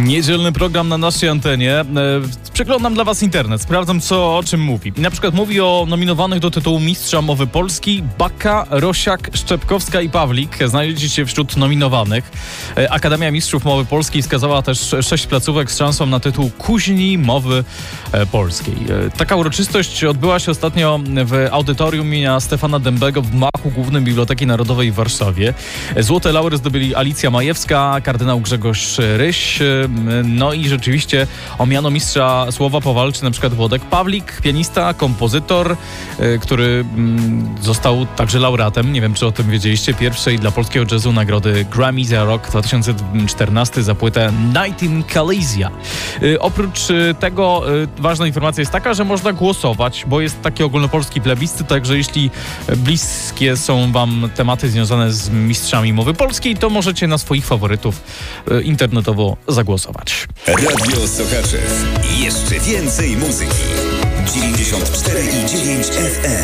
Niedzielny program na naszej antenie. Przeglądam dla was internet, sprawdzam o czym mówi. I na przykład mówi o nominowanych do tytułu Mistrza Mowy Polski Baka, Rosiak, Szczepkowska i Pawlik. Znajdziecie się wśród nominowanych. Akademia Mistrzów Mowy Polskiej wskazała też 6 placówek z szansą na tytuł Kuźni Mowy Polskiej. Taka uroczystość odbyła się ostatnio w audytorium imienia Stefana Dębego w gmachu Głównej Biblioteki Narodowej w Warszawie. Złote laury zdobyli Alicja Majewska, kardynał Grzegorz Ryś. No i rzeczywiście o miano mistrza słowa powalczy na przykład Włodek Pawlik, pianista, kompozytor, który został także laureatem, nie wiem czy o tym wiedzieliście, pierwszej dla polskiego jazzu nagrody Grammy za rok 2014 za płytę Night in Calisia. Oprócz tego ważna informacja jest taka, że można głosować, bo jest taki ogólnopolski plebiscyt, także jeśli bliskie są wam tematy związane z mistrzami mowy polskiej, to możecie na swoich faworytów internetowo zagłosować. Radio Sochaczew. Jeszcze więcej muzyki. 94,9 FM.